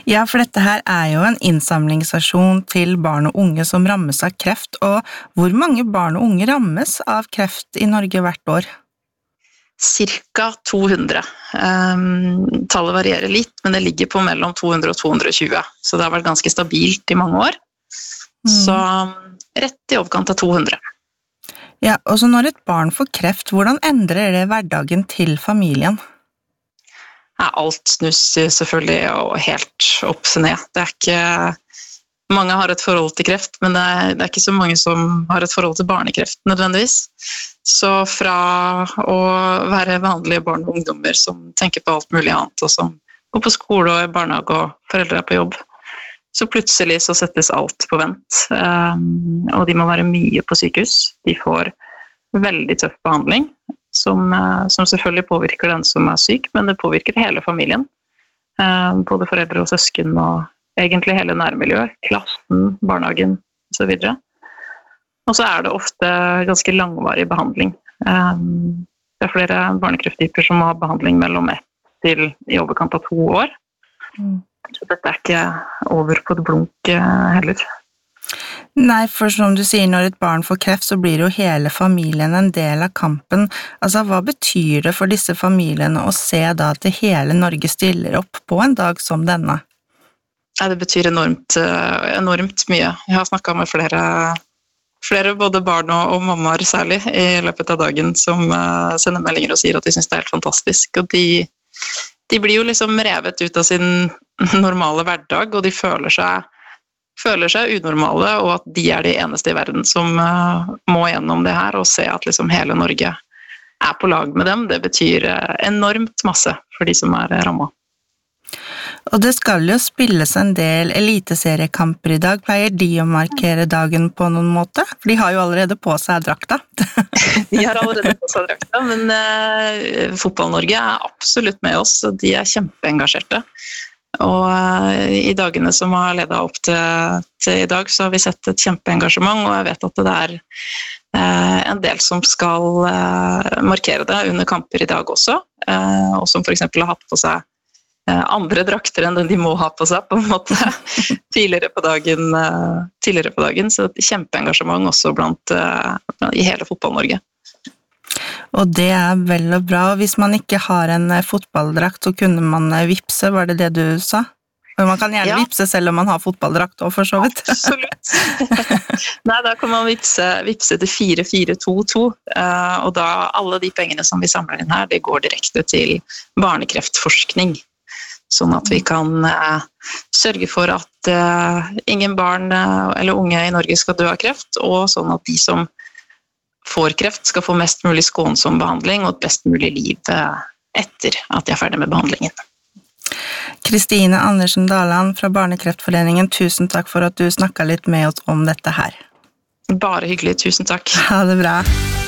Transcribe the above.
Ja, for dette her jo en innsamlingsaksjon til barn og unge som rammes av kreft, og hvor mange barn og unge rammes av kreft i Norge hvert år? Cirka 200. Tallet varierer litt, men det ligger på mellom 200 og 220, så det har vært ganske stabilt i mange år. Så rett i overkant av 200. Ja, og så når et barn får kreft, hvordan endrer det hverdagen til familien? Ja, alt snus selvfølgelig og helt opp og ned. Det ikke mange har et forhold til kreft, men det ikke så mange som har et forhold til barnekreft nødvendigvis. Så fra å være vanlige barn og ungdommer som tenker på alt mulig annet, og som går på skole og i barnehage og foreldre på jobb, så plutselig så settes alt på vent. Og de må være mye på sykehus. De får veldig tøff behandling, som selvfølgelig påvirker den som syk, men det påvirker hele familien. Både foreldre og søsken og egentlig hele nærmiljøet, klassen, barnehagen og så videre. Og så det ofte ganske langvarig behandling. Det flere barnekrefttyper som må ha behandling mellom 1 til i overkant av 2 år. Så dette ikke over på det blunk heller. Nei, for som du sier, når et barn får kreft, så blir jo hele familien en del av kampen. Altså, hva betyr det for disse familiene å se da at hele Norge stiller opp på en dag som denne? Ja, det betyr enormt mye. Jeg har snakket med flere både barn og mammaer særlig i løpet av dagen som sender meldinger og sier at de synes det helt fantastisk. Og de blir jo liksom revet ut av sin normale hverdag, og de føler seg unormale, og at de de eneste i verden som må gjennom det her, og se at liksom hele Norge på lag med dem. Det betyr enormt masse for de som rammet. Og det skal jo spilles en del eliteseriekamper i dag. Pleier de å markere dagen på noen måte? For de har jo allerede på seg drakta. De har allerede på seg drakta, men Fotball-Norge absolutt med oss, og de kjempeengasjerte. Og i dagene som har ledet opp til i dag, så har vi sett et kjempeengasjement, og jeg vet at det en del som skal markere det under kamper i dag også, og som for eksempel har hatt på seg andre drakter enn de må ha på seg på en måte tidligere på dagen, så et kjempeengasjement også i hele Fotball-Norge. Og det vel og bra, og hvis man ikke har en fotballdrakt, så kunne man vipse, var det du sa? Og man kan gjerne vipse selv om man har fotballdrakt også, for så vidt. Absolutt. Nei, da kan man vipse til 4422, og da alle de pengene som vi samler inn her, det går direkte til barnekreftforskning. Sånn at vi kan sørge for at ingen barn eller unge i Norge skal dø av kreft, og sånn at de som får kreft skal få mest mulig skånsom behandling og et best mulig liv etter at de ferdig med behandlingen. Kristine Andersen Daland fra Barnekreftforeningen, tusen takk for at du snakket litt med oss om dette her. Bare hyggelig, tusen takk. Ha det bra.